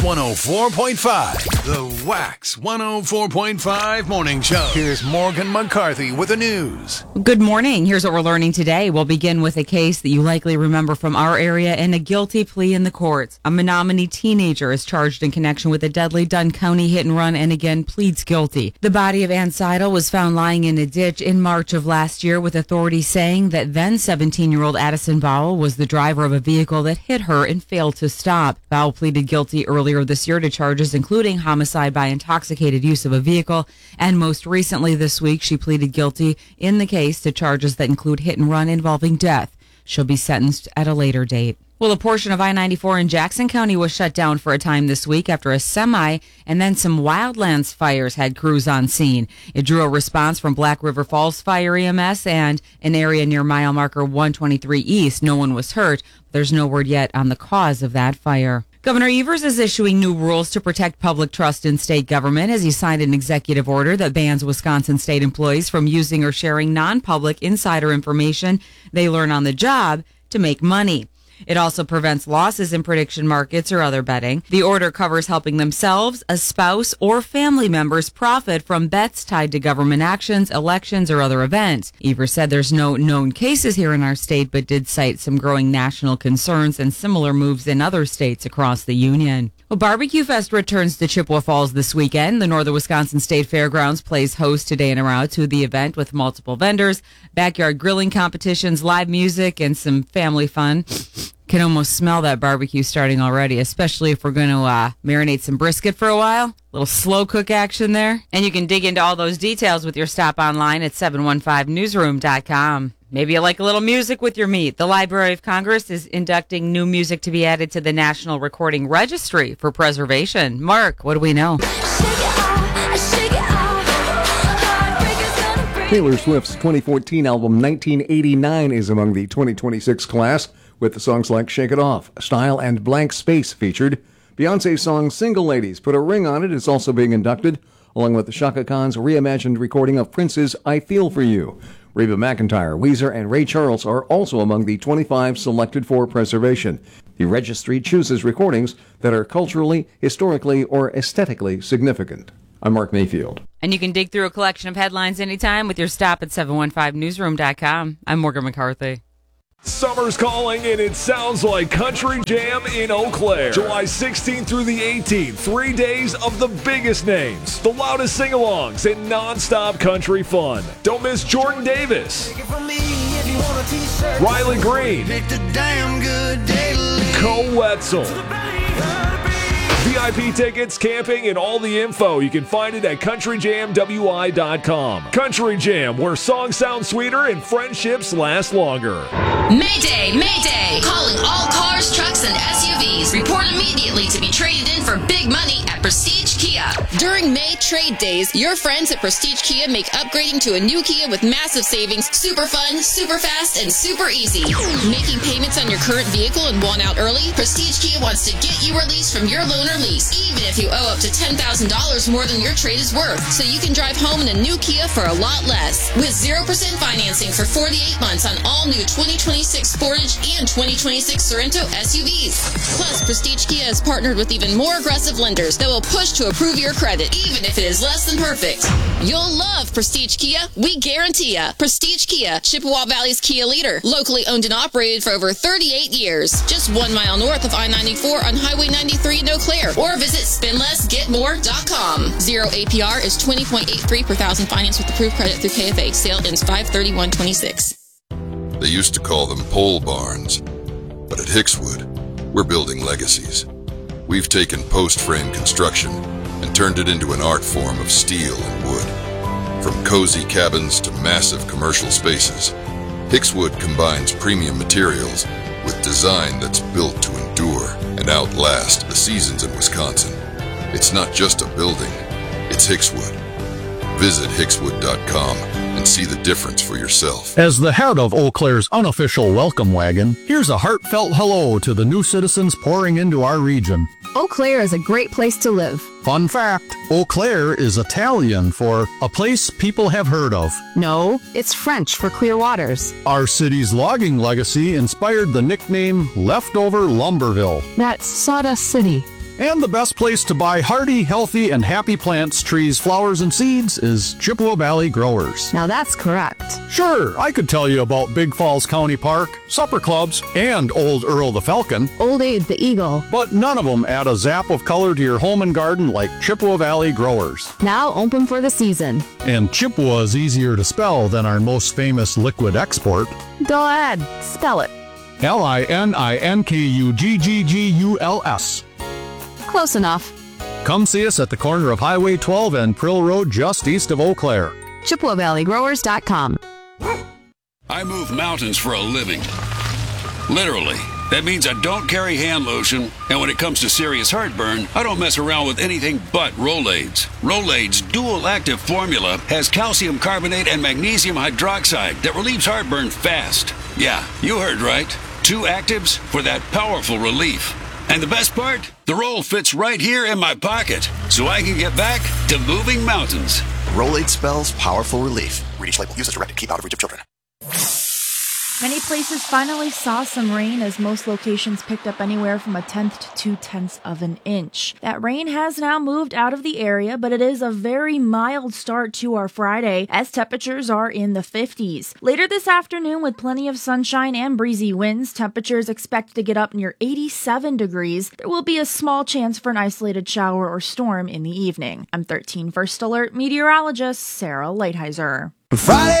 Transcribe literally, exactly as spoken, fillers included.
one oh four point five, The Wax one oh four point five Morning Show. Here's Morgan McCarthy with the news. Good morning. Here's what we're learning today. We'll begin with a case that you likely remember from our area and a guilty plea in the courts. A Menominee teenager is charged in connection with a deadly Dunn County hit and run and again pleads guilty. The body of Ann Seidel was found lying in a ditch in March of last year, with authorities saying that then seventeen-year-old Addison Vowell was the driver of a vehicle that hit her and failed to stop. Vowell pleaded guilty earlier this year to charges including homicide by intoxicated use of a vehicle, and most recently this week she pleaded guilty in the case to charges that include hit and run involving death. She'll be sentenced at a later date. Well, a portion of I ninety-four in Jackson County was shut down for a time this week after a semi and then some wildlands fires had crews on scene. It drew a response from Black River Falls Fire E M S and an area near mile marker one twenty-three East. No one was hurt. There's no word yet on the cause of that fire. Governor Evers is issuing new rules to protect public trust in state government as he signed an executive order that bans Wisconsin state employees from using or sharing non-public insider information they learn on the job to make money. It also prevents losses in prediction markets or other betting. The order covers helping themselves, a spouse, or family members profit from bets tied to government actions, elections, or other events. Evers said there's no known cases here in our state, but did cite some growing national concerns and similar moves in other states across the union. Well, Barbecue Fest returns to Chippewa Falls this weekend. The Northern Wisconsin State Fairgrounds plays host today and around to the event with multiple vendors, backyard grilling competitions, live music, and some family fun. Can almost smell that barbecue starting already, especially if we're going to uh, marinate some brisket for a while. Little slow cook action there. And you can dig into all those details with your stop online at seven one five newsroom dot com. Maybe you like a little music with your meat. The Library of Congress is inducting new music to be added to the National Recording Registry for preservation. Mark, what do we know? Taylor Swift's twenty fourteen album nineteen eighty-nine is among the twenty twenty-six class, with songs like Shake It Off, Style, and Blank Space featured. Beyonce's song Single Ladies, Put a Ring on It, is also being inducted, along with the Chaka Khan's reimagined recording of Prince's I Feel For You. Reba McEntire, Weezer, and Ray Charles are also among the twenty-five selected for preservation. The registry chooses recordings that are culturally, historically, or aesthetically significant. I'm Mark Mayfield. And you can dig through a collection of headlines anytime with your stop at seven one five newsroom dot com. I'm Morgan McCarthy. Summer's calling, and it sounds like Country Jam in Eau Claire. July sixteenth through the eighteenth, three days of the biggest names, the loudest sing-alongs, and non-stop country fun. Don't miss Jordan Davis, Riley Green, Cole Wetzel. V I P tickets, camping, and all the info, you can find it at country jam w i dot com. Country Jam, where songs sound sweeter and friendships last longer. Mayday! Mayday! Calling all cars, trucks, and S U Vs. Report immediately to be traded in for big money at Prestige Kia. During May Trade Days, your friends at Prestige Kia make upgrading to a new Kia with massive savings super fun, super fast, and super easy. Making payments on your current vehicle and want out early? Prestige Kia wants to get you released from your loan or lease, even if you owe up to ten thousand dollars more than your trade is worth, so you can drive home in a new Kia for a lot less. With zero percent financing for forty-eight months on all new twenty twenty-six Sportage and twenty twenty-six Sorento S U Vs. Plus, Prestige Kia has partnered with even more aggressive lenders that will push to approve your credit, even if it is less than perfect. You'll love Prestige Kia. We guarantee ya. Prestige Kia, Chippewa Valley's Kia leader. Locally owned and operated for over thirty-eight years. Just one mile north of I ninety-four on Highway ninety-three in Eau Claire. Or visit spend less get more dot com. Zero A P R is twenty point eight three per thousand finance with approved credit through K F A. Sale ends five thirty-one twenty-six. They used to call them pole barns, but at Hickswood, we're building legacies. We've taken post-frame construction and turned it into an art form of steel and wood. From cozy cabins to massive commercial spaces, Hickswood combines premium materials with design that's built to endure and outlast the seasons in Wisconsin. It's not just a building, it's Hickswood. Visit hickswood dot com and see the difference for yourself. As the head of Eau Claire's unofficial welcome wagon, here's a heartfelt hello to the new citizens pouring into our region. Eau Claire is a great place to live. Fun fact, Eau Claire is Italian for a place people have heard of. No, it's French for clear waters. Our city's logging legacy inspired the nickname Leftover Lumberville. That's Sawdust City. And the best place to buy hearty, healthy, and happy plants, trees, flowers, and seeds is Chippewa Valley Growers. Now that's correct. Sure, I could tell you about Big Falls County Park, supper clubs, and Old Earl the Falcon, Old Abe the Eagle. but none of them add a zap of color to your home and garden like Chippewa Valley Growers. Now open for the season. And Chippewa is easier to spell than our most famous liquid export. Go ahead, spell it. L I N I N K U G G G U L S. Close enough. Come see us at the corner of Highway twelve and Prill Road just east of Eau Claire. Chippewa Valley Growers dot com. I move mountains for a living. Literally. That means I don't carry hand lotion, and when it comes to serious heartburn, I don't mess around with anything but Rolaids. Rolaids' dual-active formula has calcium carbonate and magnesium hydroxide that relieves heartburn fast. Yeah, you heard right. Two actives for that powerful relief. And the best part? The roll fits right here in my pocket, so I can get back to moving mountains. Rolade spells powerful relief. Read each label. Use as directed. Keep out of reach of children. Many places finally saw some rain as most locations picked up anywhere from a tenth to two tenths of an inch. That rain has now moved out of the area, but it is a very mild start to our Friday as temperatures are in the fifties. Later this afternoon, with plenty of sunshine and breezy winds, temperatures expect to get up near eighty-seven degrees. There will be a small chance for an isolated shower or storm in the evening. I'm thirteen First Alert meteorologist Sarah Lighthizer. Friday